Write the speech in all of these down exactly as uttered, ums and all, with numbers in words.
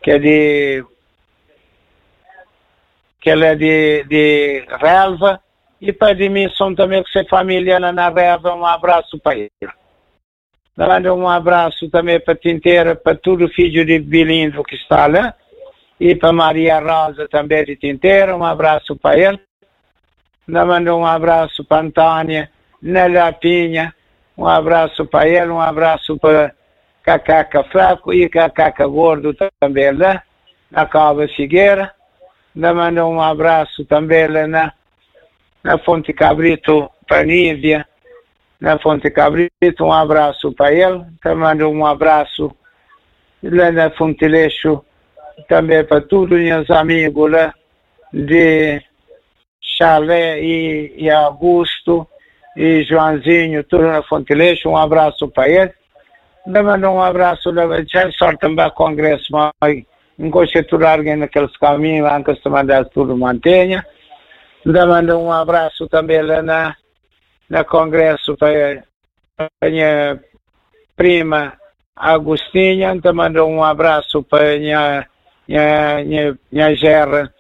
que é de que ela é de, de Relva, e para a dimensão também que você família na Relva, um abraço para ele. Dando um abraço também para Tinteira, para todo o filho de Bilindo que está lá, e para Maria Rosa também de Tinteira, um abraço para ele. Dando um abraço para Antônia, na Lapinha, um abraço para ele, um abraço para Cacaca Fraco e Cacaca Gordo também lá, na Cova Figueira. Dando um abraço também lá na, na Fonte Cabrito para Nívia, na Fonte Cabrito, um abraço para ele. Também um abraço lá na Fonte Leixo, também para todos os meus amigos lá de Chalé e, e Augusto e Joãozinho, tudo na Fonte Leixo, um abraço para ele. Também um abraço, já sorte também ao Congresso, mas enconstruir alguém naqueles caminhos, anche se mandar tudo mantenha. Também um abraço também lá na, na Congresso para a minha prima Agostinha. Também um abraço para a minha, minha, minha, minha gerra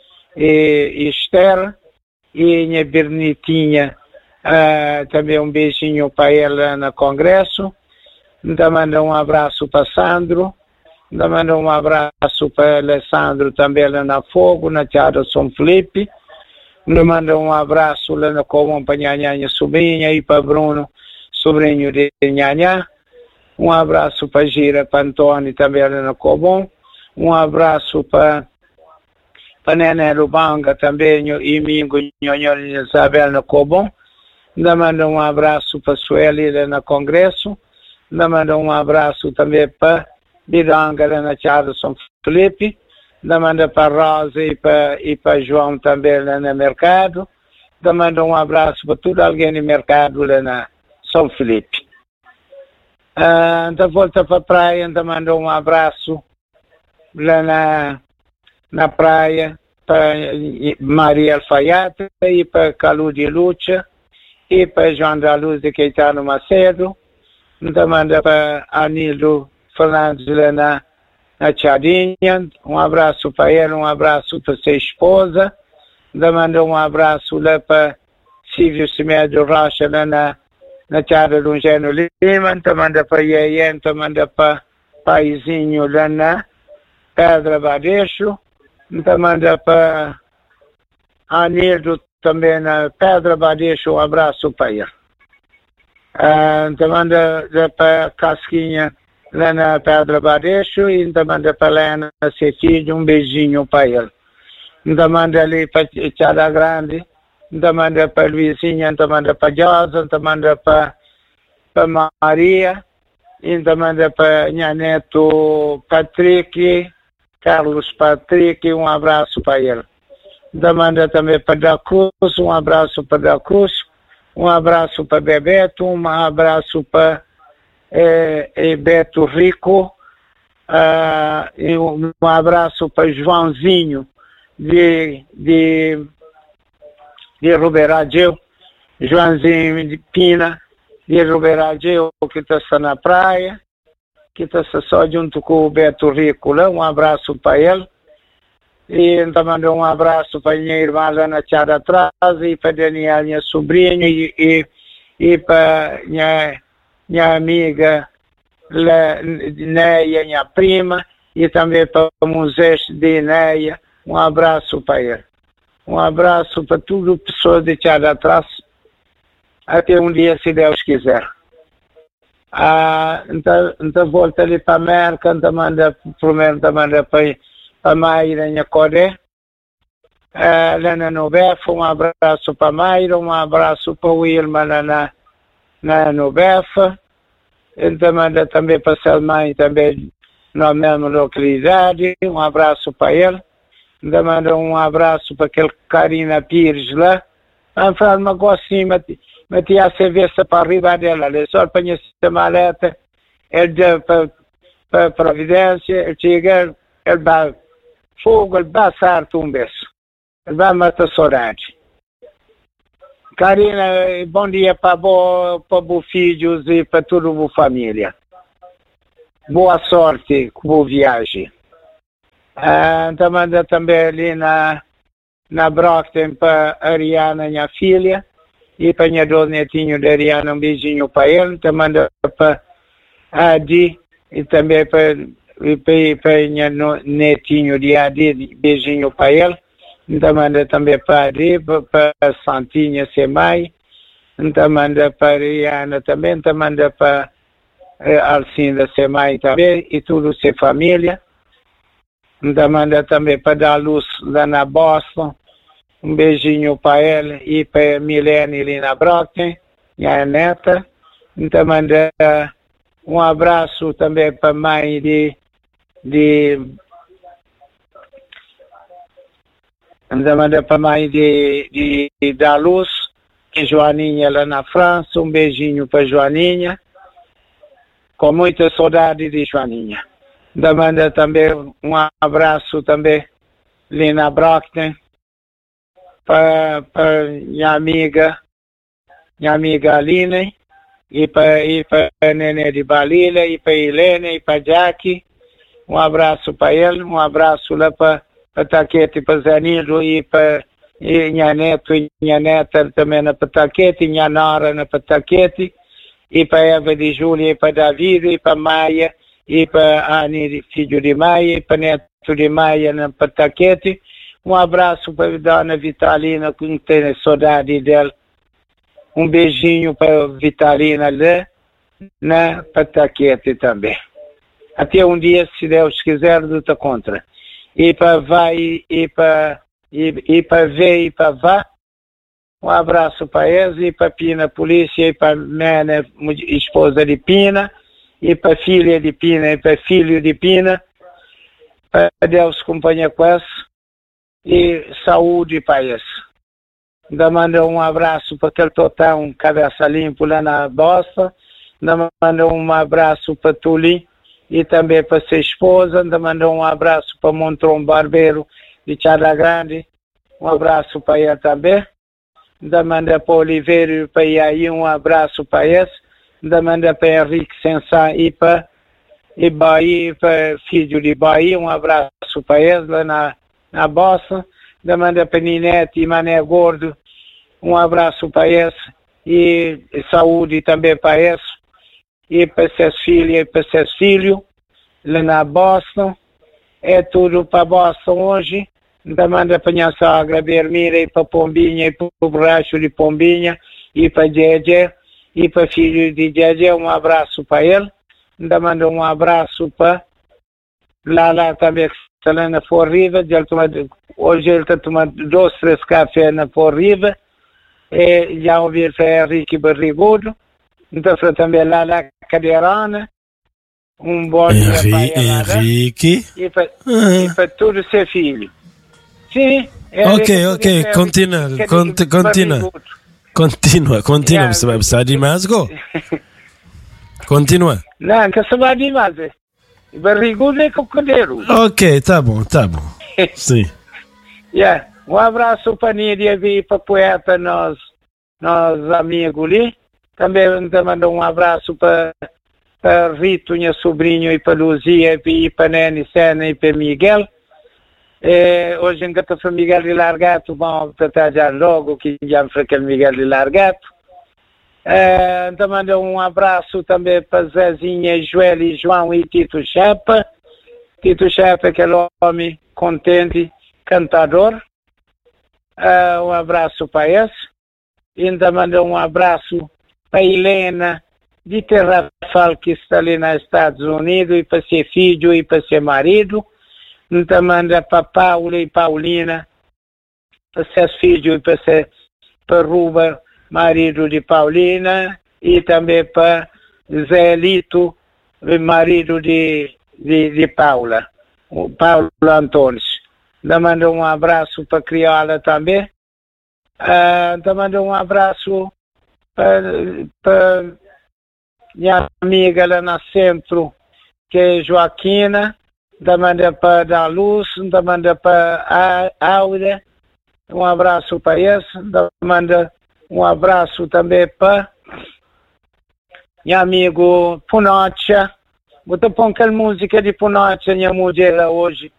e Esther e minha Bernitinha. Uh, também um beijinho para ela na Congresso. Também um abraço para Sandro. Também um abraço para Alessandro também lá na Fogo, na Teatro São Felipe. Manda um abraço lá na Comum para Nhanha sobrinha e para Bruno, sobrinho de Nhanha. Um abraço para Gira, para Antônio também lá na Comum. Um abraço para para Nené Lubanga também e Mingo Nhonhor Isabel na Comum. Manda um abraço para Sueli lá na Congresso. Manda um abraço também para Biranga lá na Teatro São Felipe. Manda para Rosa e para, e para João também lá no mercado. Manda um abraço para todo alguém no mercado lá na São Felipe. Uh, da volta para a praia, manda um abraço lá na, na praia para Maria Alfaiate e para Calu de Lucha e para João da Luz de Caetano Macedo. Manda para Anildo Fernandes lá na na Tchadinha, um abraço para ele, um abraço para sua esposa. Manda um abraço lá para Silvio Semedo Rocha lá na, na Teatro do Gênio Lima. Manda para Iaien, manda para Paizinho lá na Pedra Badecho. Manda para Anildo também na Pedra Badecho, um abraço para ele. Uh, manda para Casquinha lá na Pedra Badecho e ainda manda para Lena, ser filho, um beijinho para ele. Ainda manda ali para Tiara Grande, ainda manda para Luizinha, ainda manda para Josa, ainda manda para, para Maria, ainda manda para minha neto Patrick, Carlos Patrick, um abraço para ele. Ainda manda também para Da Cruz, um abraço para Da Cruz, um abraço para Bebeto, um abraço para É, é Beto Rico, uh, e um, um abraço para Joãozinho de, de, de Ruberadeu, Joãozinho de Pina de Ruberadeu, que está na praia, que está só junto com o Beto Rico lá, um abraço para ele. E também um abraço para minha irmã lá na Tiara atrás, e para Daniel, minha sobrinha, e, e, e para minha minha amiga Neia, minha prima, e também para o Moisés de Neia, um abraço para ele. Um abraço para todas as pessoas de Tiara atrás, até um dia, se Deus quiser. Ah, então, então volta ali para a América, então manda, primeiro manda para a Mayra, minha Coré, ah, lá na Nobefa, um abraço para a Mayra, um abraço para o Wilma lá na na Nobefa. Então manda também para a Salmãe, também na mesma localidade, um abraço para ele. Então manda um abraço para aquele Karina Pires lá. Vamos falar uma coisa assim, meti a cerveja para arriba dela, ele só apanha essa maleta, ele deu para, para a Providência, ele chega, ele vai fogo, ele vai sarto um beijo, ele vai matar saudade. Karina, bom dia para os filhos e para toda a família. Boa sorte com a viagem. Uh, então manda também ali na, na Brockton para Ariana, minha filha, e para minha dois netinhos de Ariana, um beijinho para ele. Então manda para Adi e também para para minha netinho de Adi, beijinho para ele. Então manda também para Adi, para Santinha Semai. Então manda para Ariana também, então manda para Alcinda Semai também, e tudo ser família. Então manda também para dar luz lá na Boston, um beijinho para ele e para Milene ali na Brockton, minha neta. Então manda um abraço também para a mãe de, de então manda para a mãe de, de, de dar luz, que Joaninha lá na França, um beijinho para Joaninha, com muita saudade de Joaninha. Da manda também um abraço também ali na Brockton para minha amiga, minha amiga Aline, e para e para Nenê de Balila, e para Helene, e para Jackie. Um abraço para ele, um abraço lá para Taquete, para Zanilo, e para minha neto e minha neta também na Pataquete, minha nora na Pataquete, e para Eva de Júlia, e para David, e para Maia, e para Ani, filho de Maia, e para neto de Maia na Pataquete. Um abraço para a Dona Vitalina, que tem saudade dela. Um beijinho para a Vitalina lá na Pataquete também. Até um dia, se Deus quiser, luta contra. E para vai, e para e, e para ver, e para vá. Um abraço para eles, e para Pina Polícia, e para Mena, esposa de Pina, e para filha de Pina, e para filho de Pina. Para Deus acompanhar com isso. E saúde para isso. Ainda manda um abraço para aquele Totão, cabeça limpo lá na Bosta. Ainda manda um abraço para Tuli e também para sua esposa. Ainda manda um abraço para Montron Barbeiro de Chada Grande. Um abraço para ele também. Ainda manda para Oliveira e para Iaí um abraço para esse. Ainda manda para Henrique Sensá e para e Bahia, para filho de Bahia. Um abraço para eles lá na, na Bosta. Da manda para Ninete e Mané Gordo, um abraço para esse, e, e saúde também para esse, e para seus filhos e para seus filhos, lá na Boston. É tudo para Boston hoje. Da manda para minha sogra Bermira, e para Pombinha, e para o Braço de Pombinha, e para Djedje, e para filho de Djedje, um abraço para ele. Da manda um abraço para lá, lá também, está lá na Fort River. Hoje ele está tomando dois, três cafés na Fort River. E já ouviu falar Henrique Barrigudo. Então foi também lá na Cadeirana. Um bom dia para Henrique. E para, ah. e para tudo ser filho. Sim. Ok, ok, continua, cont, continua. Continua, continua, yeah. Precisa de mais go. Continua. Não, que se vai de mais. Barrigudo é cocodeiro. Ok, tá bom, tá bom. Sim. Yeah. Um abraço para Nídia e para Poeta, nós, nós amigos ali. Também mando um abraço para, para Rito, minha sobrinho, e para Luzia, e para Nene Sena, e para Miguel. E, hoje em Gata foi Miguel de Largato, vamos tratar já logo que já foi aquele Miguel de Largato. É, então mando um abraço também para Zezinha, Joel e João e Tito Chapa. Tito Chapa é aquele homem contente, cantador. Uh, um abraço para esse. E ainda mando um abraço para Helena de Terrafal, que está ali nos Estados Unidos, e para ser filho e para ser marido. Então manda para Paula e Paulina, para ser filho e para ser para Ruba, marido de Paulina, e também para Zé Lito, marido de, de, de Paula, o Paulo Antônio. Ainda mando um abraço para a Crioula também. Uh, então mando um abraço para minha amiga lá no centro, que é Joaquina. Ainda mando para dar luz. Ainda mando para a Áurea. Um abraço para esse. Ainda mando um abraço também para meu amigo Punocha. Vou te pôr aquela música de Punocha, minha mulher hoje.